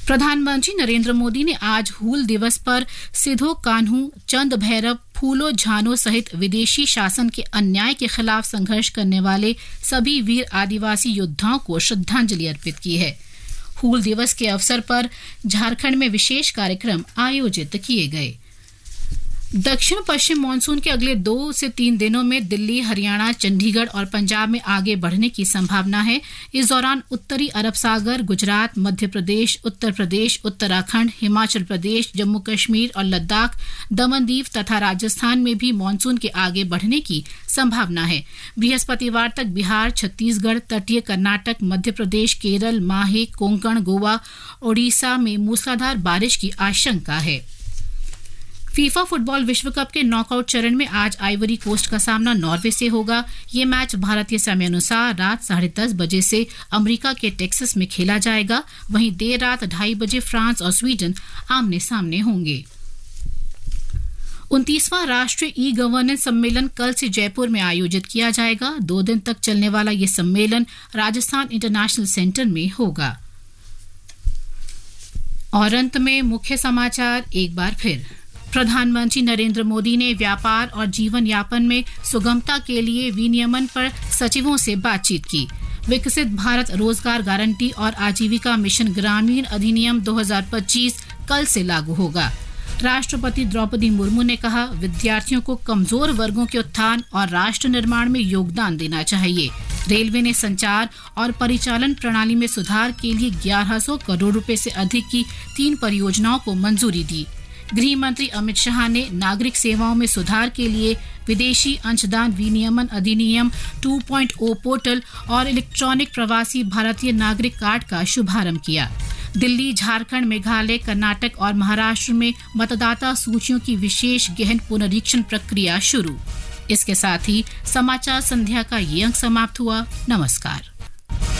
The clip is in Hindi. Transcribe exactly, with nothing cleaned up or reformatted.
प्रधानमंत्री नरेंद्र मोदी ने आज हूल दिवस पर सिधो कान्हू, चंद भैरव, फूलो झानो सहित विदेशी शासन के अन्याय के खिलाफ संघर्ष करने वाले सभी वीर आदिवासी योद्धाओं को श्रद्धांजलि अर्पित की है। हूल दिवस के अवसर पर झारखंड में विशेष कार्यक्रम आयोजित किए गए। दक्षिण पश्चिम मानसून के अगले दो से तीन दिनों में दिल्ली, हरियाणा, चंडीगढ़ और पंजाब में आगे बढ़ने की संभावना है। इस दौरान उत्तरी अरब सागर, गुजरात, मध्य प्रदेश, उत्तर प्रदेश, उत्तराखंड, हिमाचल प्रदेश, जम्मू कश्मीर और लद्दाख, दमन दीव तथा राजस्थान में भी मानसून के आगे बढ़ने की संभावना है। बृहस्पतिवार तक बिहार, छत्तीसगढ़, तटीय कर्नाटक, मध्य प्रदेश, केरल, माहे, कोंकण, गोवा, ओडिशा में मूसलाधार बारिश की आशंका है। फीफा फुटबॉल विश्व कप के नॉकआउट चरण में आज आइवरी कोस्ट का सामना नॉर्वे से होगा। ये मैच भारतीय समयानुसार रात साढ़े दस बजे से अमेरिका के टेक्सास में खेला जाएगा। वहीं देर रात ढाई बजे फ्रांस और स्वीडन आमने सामने होंगे। उनतीसवां राष्ट्रीय ई गवर्नेंस सम्मेलन कल से जयपुर में आयोजित किया जाएगा। दो दिन तक चलने वाला ये सम्मेलन राजस्थान इंटरनेशनल सेंटर में होगा। और अंत में मुख्य समाचार एक बार फिर। प्रधानमंत्री नरेंद्र मोदी ने व्यापार और जीवन यापन में सुगमता के लिए विनियमन पर सचिवों से बातचीत की। विकसित भारत रोजगार गारंटी और आजीविका मिशन ग्रामीण अधिनियम दो हज़ार पच्चीस कल से लागू होगा। राष्ट्रपति द्रौपदी मुर्मू ने कहा, विद्यार्थियों को कमजोर वर्गों के उत्थान और राष्ट्र निर्माण में योगदान देना चाहिए। रेलवे ने संचार और परिचालन प्रणाली में सुधार के लिए ग्यारह सौ करोड़ रुपए से अधिक की तीन परियोजनाओं को मंजूरी दी। गृह मंत्री अमित शाह ने नागरिक सेवाओं में सुधार के लिए विदेशी अंशदान विनियमन अधिनियम टू पॉइंट ओ पोर्टल और इलेक्ट्रॉनिक प्रवासी भारतीय नागरिक कार्ड का शुभारंभ किया। दिल्ली, झारखंड, मेघालय, कर्नाटक और महाराष्ट्र में मतदाता सूचियों की विशेष गहन पुनरीक्षण प्रक्रिया शुरू। इसके साथ ही समाचार संध्या का ये अंक समाप्त हुआ। नमस्कार।